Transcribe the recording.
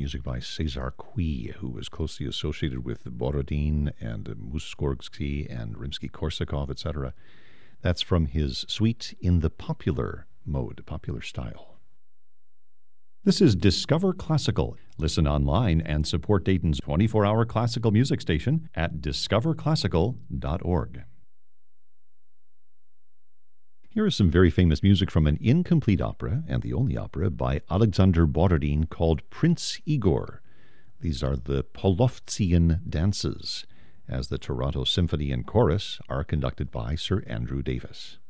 music by César Cui, who was closely associated with Borodin and Mussorgsky and Rimsky-Korsakov, etc. That's from his suite in the popular mode, popular style. This is Discover Classical. Listen online and support Dayton's 24-hour classical music station at discoverclassical.org. Here is some very famous music from an incomplete opera, and the only opera, by Alexander Borodin called Prince Igor. These are the Polovtsian dances, as the Toronto Symphony and Chorus are conducted by Sir Andrew Davis.